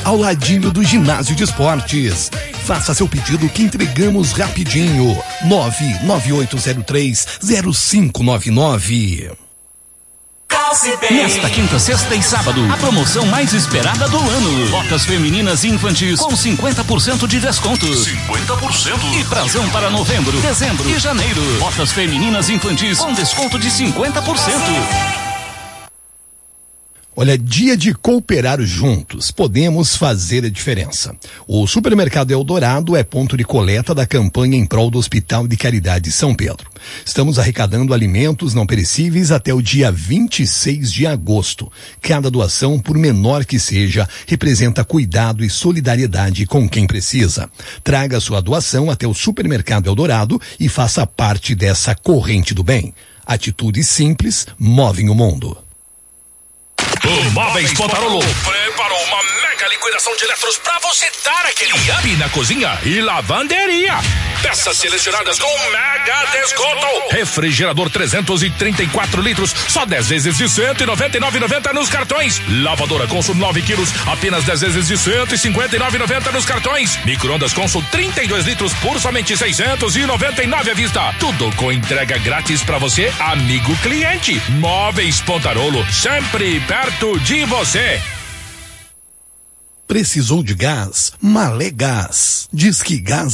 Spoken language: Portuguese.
ao ladinho do ginásio de esportes. Faça seu pedido que entregamos rapidinho. 998030599. Nesta quinta, sexta e sábado, a promoção mais esperada do ano. Botas femininas e infantis com 50% de desconto. 50%? E prazão para novembro, dezembro e janeiro. Botas femininas e infantis com desconto de 50%. Olha, dia de cooperar juntos, podemos fazer a diferença. O Supermercado Eldorado é ponto de coleta da campanha em prol do Hospital de Caridade São Pedro. Estamos arrecadando alimentos não perecíveis até o dia 26 de agosto. Cada doação, por menor que seja, representa cuidado e solidariedade com quem precisa. Traga sua doação até o Supermercado Eldorado e faça parte dessa corrente do bem. Atitudes simples movem o mundo. O Móveis Pontarolo preparou uma mega liquidação de eletros pra você dar aquele up na cozinha e lavanderia. Peças selecionadas com mega desconto. Refrigerador 334 litros, só 10 vezes de R$199,90 nos cartões. Lavadora Consul 9 quilos, apenas 10 vezes de R$159,90 nos cartões. Micro-ondas Consul 32 litros por somente R$699 à vista. Tudo com entrega grátis pra você, amigo cliente. Móveis Pontarolo, sempre perto de você. Precisou de gás? Malé Gás. Diz que gás